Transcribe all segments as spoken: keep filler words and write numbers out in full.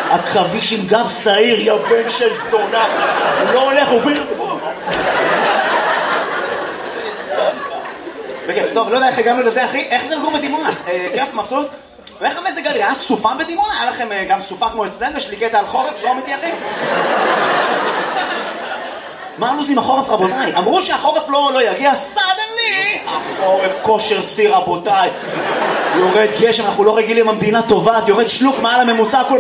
עכביש עם גב שעיר, יא בן של זונה. הוא לא הולך, הוא ביר... בכיף, טוב, לא יודע איך הגענו לזה, אחי. איך זה לגור בדימונה? כיף, מבסוט? ואיך המזג האוויר? היה סופה בדימונה? היה לכם גם סופה כמו אצלנו? יש לי קטע על חורף, לא אמיתי, אחי? מה הלו"ז עם החורף, רבותיי? אמרו שהחורף לא, לא יגיע, סדנלי! החורף כושר סיר, רבותיי. יורד גשם, אנחנו לא רגילים, המדינה טובעת, יורד שלוק מעל הממוצע, הכל...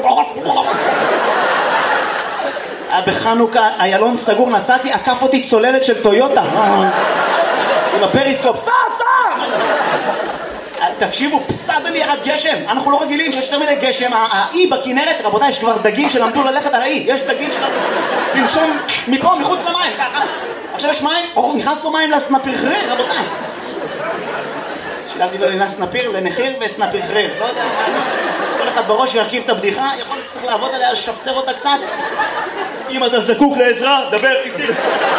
בחנוכה, איילון סגור, נסעתי, עקף אותי צוללת של טויוטה. עם הפריסקופ, סע, סע! תקשיבו, פסדלי ירד גשם. אנחנו לא רגילים שיש יותר מדי גשם. האי בכנרת, רבותיי, יש כבר דגים שלמדו ללכת על האי. יש דגים שלמדו לנשום מפה, מחוץ למים, ככה. עכשיו יש מים, או נכנס פה מים לסנפיר חריר, רבותיי. שילבתי בין סנפיר לנחיר וסנפיר חריר. לא יודע, כל אחד בראש ירכיב את הבדיחה, יכול להיות שצריך לעבוד עליה, לשפצר אותה קצת. אם אתה זקוק לעזרה, דבר איתי.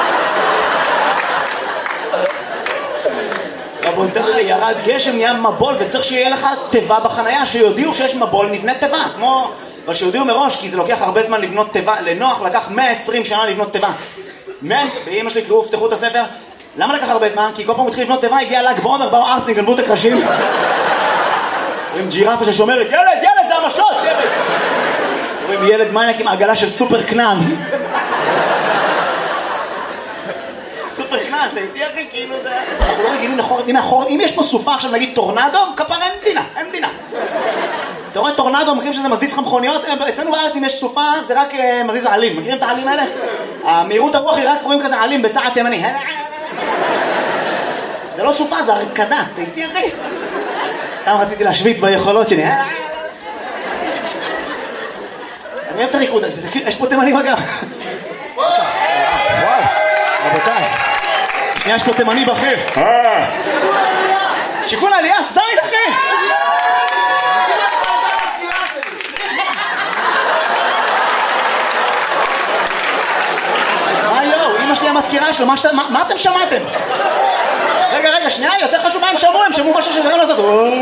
רבותיי, ירד גשם, נהיה מבול, וצריך שיהיה לך טבע בחנייה, שיודיעו שיש מבול, נבנה טבע, כמו... אבל שיודיעו מראש, כי זה לוקח הרבה זמן לבנות טבע, לנוח לקח מאה ועשרים שנה לבנות טבע. באמא שלי קראו, פתחו את הספר, למה לקח הרבה זמן? כי כל פעם התחיל לבנות טבע, הגיע ל"ג בעומר, באו ארסניק, גנבו את הקרשים. עם ג'ירפה ששומרת, ילד, ילד, זה המשות, ילד! רואים ילד מייק עם עגלה של סופר קנן. סופר קנן, אתה איתי אחי, כאילו זה... אנחנו לא רגילים לחורף, הנה החורף, אם יש פה סופה עכשיו נגיד טורנדו, כפרה אין מדינה, אין מדינה. אתה רואה טורנדו, מכירים שזה מזיז לך מכוניות? אצלנו בארץ אם יש סופה זה רק מזיז העלים, מכירים את העלים האלה? המהירות הרוח היא רק רואים כזה עלים בצעד תימני. זה לא סופה, זה הרקדה, אתה איתי אחי? סתם רציתי להשוויץ ביכולות שלי. אני אוהב את הריקוד הזה, יש פה תימני בגב. וואו, רבותיי. שנייה, יש פה תימני בכיר. שיקול עלייה, זין אחי! מה יואו, אמא שלי המזכירה שלו, מה אתם שמעתם? רגע, רגע, שנייה, יותר חשוב מה הם שמעו, הם שמעו משהו שגרם לעשות.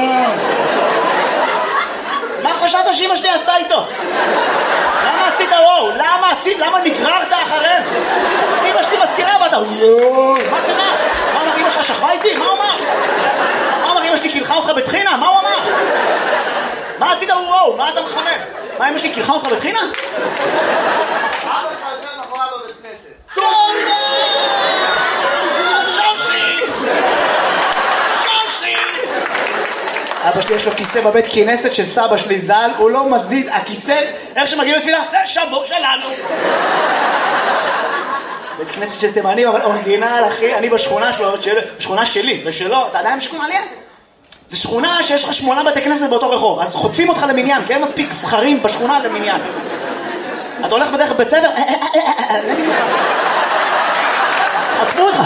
מה חשבת שאמא שלי עשתה איתו? למה עשית וואו? למה עשית? למה נגררת אחריהם? אמא שלי מזכירה ואתה וואו, מה קרה? מה אמר אמא שלך שכבה איתי? מה הוא אמר? מה אמר אמא שלי קילחה אותך בתחינה? מה הוא אמר? מה עשית וואו? מה אתה מחמם? מה אמא שלי קילחה אותך בתחינה? אבא שלך יושב מאחורי בבית כנסת. טוב! שושי! שושי! אבא שלי יש לו כיסא בבית כנסת של סבא שלי ז"ל, הוא לא מזיז, הכיסא, איך שמגיעים לתפילה? זה שבוע שלנו! בית כנסת של תימנים, אבל אורגינל, אחי, אני בשכונה שלו, בשכונה שלי, ושלו, אתה יודע עם שכונה עליה? זה שכונה שיש לך שמונה בתי כנסת באותו רחוב, אז חוטפים אותך למניין, כי אין מספיק זכרים בשכונה למניין. אתה הולך בדרך בית ספר, חטפו אותך.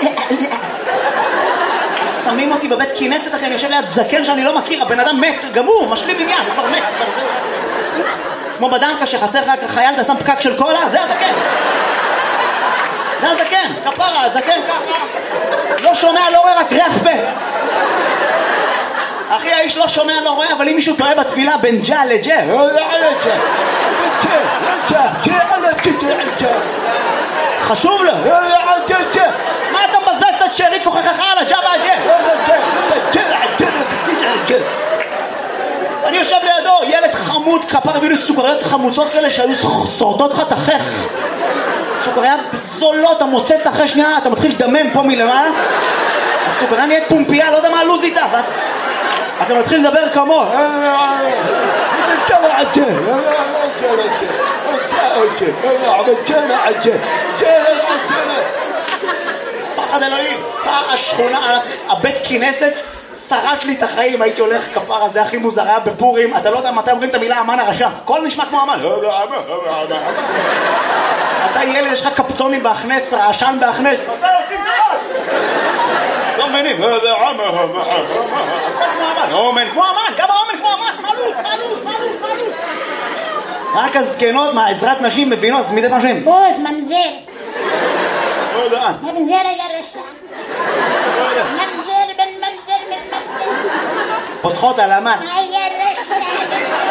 שמים אותי בבית כנסת, אחי, אני יושב ליד זקן שאני לא מכיר, הבן אדם מת, גמור, משלים עניין, הוא כבר מת. כמו בדנקה שחסר לך חייל, אתה שם פקק של קולה, זה הזקן. זה הזקן, כפרה, הזקן ככה. לא שומע, לא רואה, רק ריח פה. אחי, האיש לא שומע, לא רואה, אבל אם מישהו טועה בתפילה בין ג'ה לג'ה, חשוב לו. מה אתה מבזבז את השארית כוחך על הג'ה והג'ה? אני יושב לידו, ילד חמוד, כפר הביאו לי סוכריות חמוצות כאלה שהיו שורטות לך את החך. סוכריה זולות, המוצץ אחרי שנייה, אתה מתחיל לדמם פה מלמעלה. הסוכריה נהיית פומפייה, לא יודע מה הלוז איתה. אתה מתחיל לדבר כמו פחד אלוהים. השכונה, הבית כנסת שרט לי את החיים, הייתי הולך כפרה, זה הכי מוזר, היה בפורים, אתה לא יודע מתי אומרים את המילה אמן הרשע, הכל נשמע כמו אמן. אתה ילד, יש לך קפצונים בהכנס, רעשן בהכנס, מתי עושים דבר? לא מבינים, הכל כמו אמן, אומן כמו אמן, גם האומן כמו אמן, מעלו, מעלו, מעלו, מעלו. רק הזקנות, מה, עזרת נשים מבינות, זה מדי פעם בוז, ממזר. ממזר היה רשע. ממזר בן ממזר בן ממזר. פותחות על אמן. היה רשע.